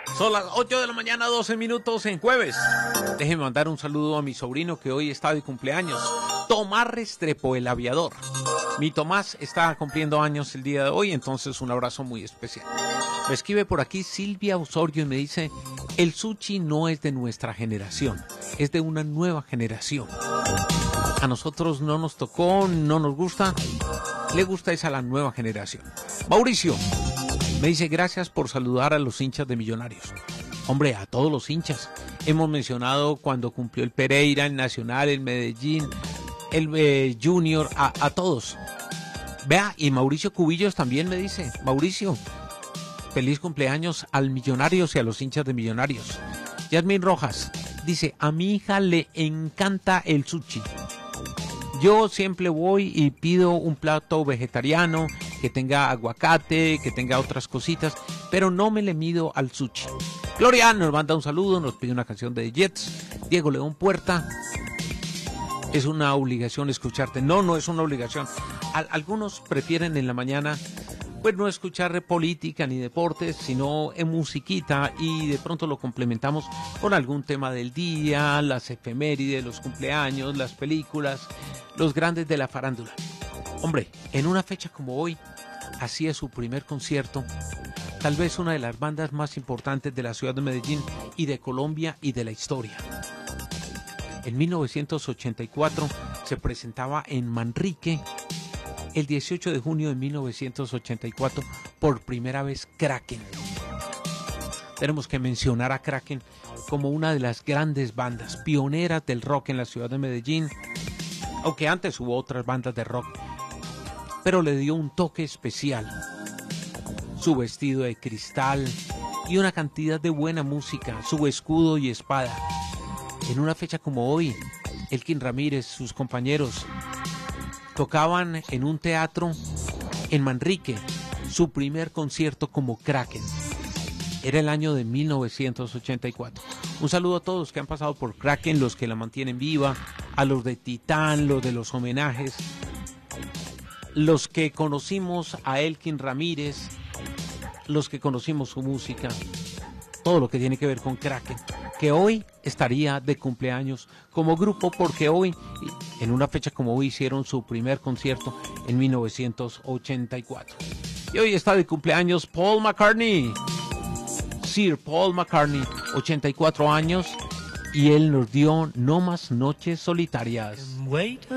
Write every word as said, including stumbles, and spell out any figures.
Son las ocho de la mañana, doce minutos en jueves. Déjenme mandar un saludo a mi sobrino que hoy está de cumpleaños, Tomás Restrepo, el aviador. Mi Tomás está cumpliendo años el día de hoy, entonces un abrazo muy especial. Me escribe por aquí Silvia Osorio y me dice: el sushi no es de nuestra generación, es de una nueva generación. A nosotros no nos tocó, no nos gusta, le gusta es a la nueva generación. Mauricio me dice: gracias por saludar a los hinchas de Millonarios. Hombre, a todos los hinchas. Hemos mencionado cuando cumplió el Pereira, el Nacional, el Medellín, el eh, Junior, a, a todos. Vea, y Mauricio Cubillos también me dice: Mauricio, feliz cumpleaños al Millonarios y a los hinchas de Millonarios. Yasmín Rojas dice: a mi hija le encanta el sushi. Yo siempre voy y pido un plato vegetariano que tenga aguacate, que tenga otras cositas, pero no me le mido al sushi. Gloria nos manda un saludo, nos pide una canción de Jets. Diego León Puerta: es una obligación escucharte. No, no es una obligación. Al- algunos prefieren en la mañana pues no escuchar política ni deportes, sino en musiquita, y de pronto lo complementamos con algún tema del día, las efemérides, los cumpleaños, las películas, los grandes de la farándula. Hombre, en una fecha como hoy, hacía su primer concierto, tal vez una de las bandas más importantes de la ciudad de Medellín y de Colombia y de la historia. En mil novecientos ochenta y cuatro se presentaba en Manrique, el dieciocho de junio de mil novecientos ochenta y cuatro, por primera vez Kraken. Tenemos que mencionar a Kraken como una de las grandes bandas pioneras del rock en la ciudad de Medellín, aunque antes hubo otras bandas de rock, pero le dio un toque especial. Su vestido de cristal y una cantidad de buena música, su escudo y espada. En una fecha como hoy, Elkin Ramírez, sus compañeros, tocaban en un teatro en Manrique su primer concierto como Kraken. Era el año de mil novecientos ochenta y cuatro. Un saludo a todos los que han pasado por Kraken, los que la mantienen viva, a los de Titán, los de los homenajes, los que conocimos a Elkin Ramírez, los que conocimos su música, todo lo que tiene que ver con Kraken, que hoy estaría de cumpleaños como grupo, porque hoy, en una fecha como hoy, hicieron su primer concierto en mil novecientos ochenta y cuatro. Y hoy está de cumpleaños Paul McCartney, Sir Paul McCartney, ochenta y cuatro años, y él nos dio No Más Noches Solitarias.